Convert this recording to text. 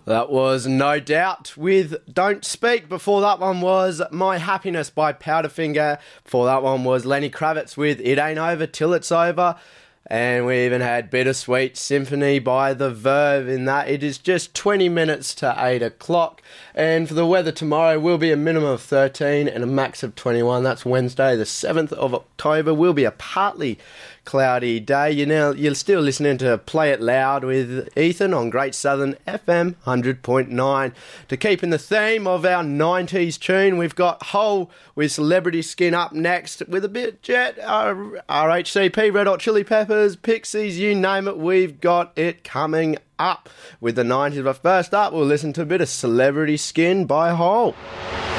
That was No Doubt with Don't Speak. Before that one was My Happiness by Powderfinger. Before that one was Lenny Kravitz with It Ain't Over Till It's Over. And we even had Bittersweet Symphony by The Verve in that. It is just 20 minutes to 8 o'clock. And for the weather tomorrow will be a minimum of 13 and a max of 21. That's Wednesday, the 7th of October. Will be a partly cloudy day. You're still listening to Play It Loud with Ethan on Great Southern FM 100.9. To keep in the theme of our 90s tune, we've got Hole with Celebrity Skin up next with a bit Jet, RHCP, Red Hot Chili Peppers, Pixies, you name it, we've got it coming up with the 90s. But first up, we'll listen to a bit of Celebrity Skin by Hole.